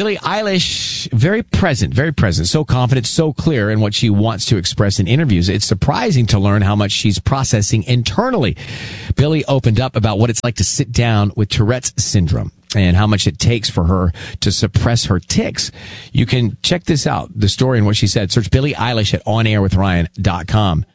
Billie Eilish, very present, so confident, so clear in what she wants to express in interviews. It's surprising to learn how much she's processing internally. Billie opened up about what it's like to sit down with Tourette's syndrome and how much it takes for her to suppress her tics. You can check this out, the story and what she said. Search Billie Eilish at onairwithryan.com.